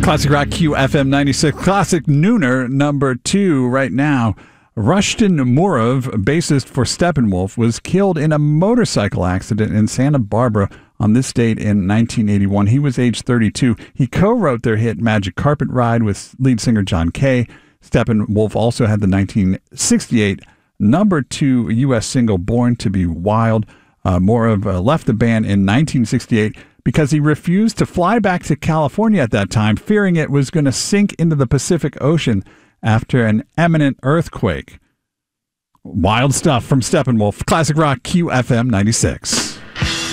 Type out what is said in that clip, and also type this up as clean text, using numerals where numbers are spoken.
Classic Rock QFM 96. Classic Nooner number 2 right now. Rushton Murov, bassist for Steppenwolf, was killed in a motorcycle accident in Santa Barbara on this date in 1981. He was age 32. He co-wrote their hit Magic Carpet Ride with lead singer John Kay. Steppenwolf also had the 1968 number 2 U.S. single Born to Be Wild. Murov left the band in 1968 because he refused to fly back to California at that time, fearing it was going to sink into the Pacific Ocean after an imminent earthquake. Wild stuff from Steppenwolf. Classic Rock QFM 96.